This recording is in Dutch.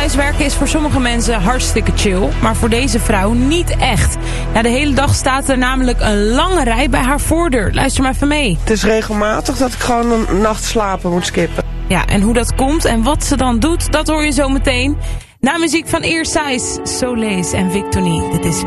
thuiswerken is voor sommige mensen hartstikke chill, maar voor deze vrouw niet echt. Ja, de hele dag staat er namelijk een lange rij bij haar voordeur. Luister maar even mee. Het is regelmatig dat ik gewoon een nacht slapen moet skippen. Ja, en hoe dat komt en wat ze dan doet, dat hoor je zo meteen. Na muziek van Ear Size, Soleil en Victony. Dit is